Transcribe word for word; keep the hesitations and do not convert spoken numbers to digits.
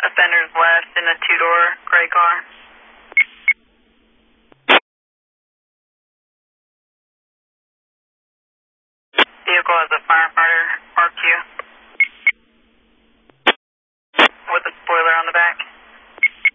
offenders left in a two-door gray car. Vehicle has a firefighter, R Q.